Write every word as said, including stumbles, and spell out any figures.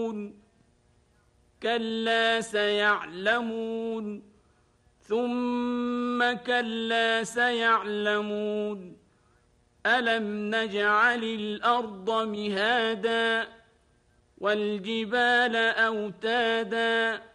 كلا سيعلمون ثم كلا سيعلمون ألم نجعل الأرض مهادا والجبال أوتادا